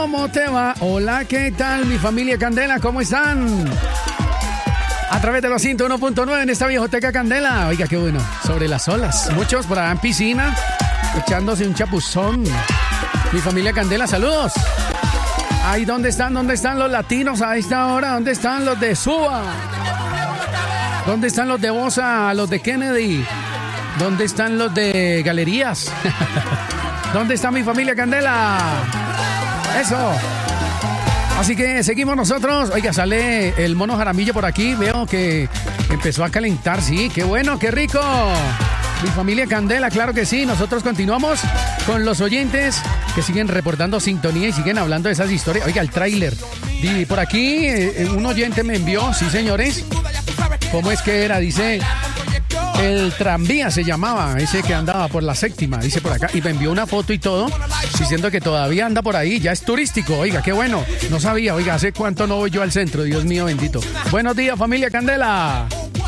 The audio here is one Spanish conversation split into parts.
¿Cómo te va? Hola, ¿qué tal mi familia Candela? ¿Cómo están? A través de los 101.9 en esta viejoteca Candela. Oiga, qué bueno. Sobre las olas. Muchos por allá en piscina, echándose un chapuzón. Mi familia Candela, saludos. Ay, ¿dónde están? ¿Dónde están los latinos a esta hora? ¿Dónde están los de Suba? ¿Dónde están los de Bosa? ¿Los de Kennedy? ¿Dónde están los de Galerías? ¿Dónde está mi familia Candela? Eso. Así que seguimos nosotros. Oiga, sale el mono Jaramillo por aquí. Veo que empezó a calentar. Sí, qué bueno, qué rico. Mi familia Candela, claro que sí. Nosotros continuamos con los oyentes que siguen reportando sintonía y siguen hablando de esas historias. Oiga, el tráiler. Y por aquí un oyente me envió, sí señores. ¿Cómo es que era? Dice, el tranvía se llamaba, ese que andaba por la séptima, dice por acá. Y me envió una foto y todo, diciendo que todavía anda por ahí, ya es turístico. Oiga, qué bueno, no sabía, oiga, ¿hace cuánto no voy yo al centro? Dios mío bendito. Buenos días, familia Candela.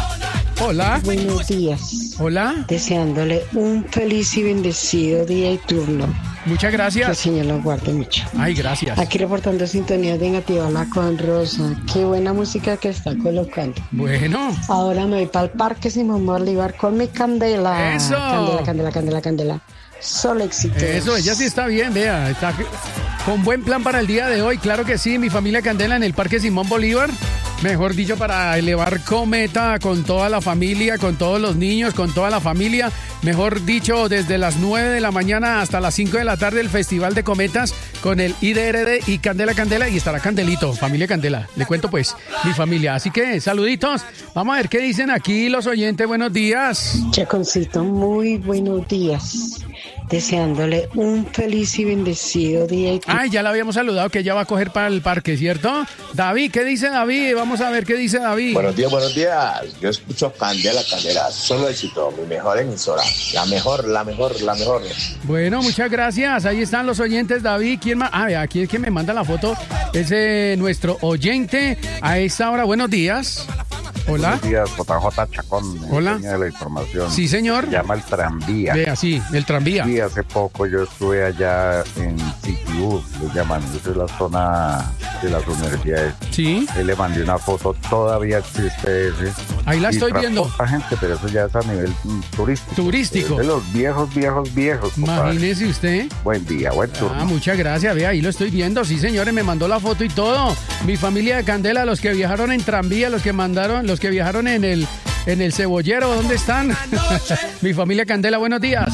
Hola. Buenos días. Hola. Deseándole un feliz y bendecido día y turno. Muchas gracias. Que el Señor los guarde mucho. Ay, gracias. Aquí reportando sintonía de Engativana con Rosa. Qué buena música que está colocando. Bueno. Ahora me voy para el Parque Simón Bolívar con mi Candela. Eso. Candela. Solo éxitos. Eso, ella sí está bien, vea. Está con buen plan para el día de hoy. Claro que sí, mi familia Candela en el Parque Simón Bolívar. Mejor dicho, para elevar cometa con toda la familia, con todos los niños, con toda la familia. Mejor dicho, desde las 9 de la mañana hasta las 5 de la tarde, el Festival de Cometas con el IDRD y Candela. Y estará Candelito, familia Candela. Le cuento pues, mi familia. Así que, saluditos. Vamos a ver qué dicen aquí los oyentes. Buenos días. Chaconcito, muy buenos días. Deseándole un feliz y bendecido día. Ay, ya la habíamos saludado, que ella va a coger para el parque, ¿cierto? David, ¿qué dice David? Vamos a ver qué dice David. Buenos días. Yo escucho Candela, solo éxito, mi mejor emisora. La mejor. Bueno, muchas gracias. Ahí están los oyentes, David. ¿Quién más? Ah, aquí es que me manda la foto. Es nuestro oyente a esta hora. Buenos días. Hola. Buenos días, JJ Chacón. Hola. De la información. Sí, señor. Se llama el tranvía. Vea, sí, el tranvía. Y hace poco yo estuve allá en Citibus, le llaman. Esa es la zona de las universidades. Sí. Él le mandé una foto, todavía existe ese. Ahí la estoy viendo. Poca gente, pero eso ya es a nivel turístico. Es de los viejos. Imagínese usted. Buen día, buen turno. Ah, muchas gracias. Vea, ahí lo estoy viendo. Sí, señores, me mandó la foto y todo. Mi familia de Candela, los que viajaron en tranvía, los que viajaron en el cebollero, ¿dónde están? Mi familia Candela, buenos días.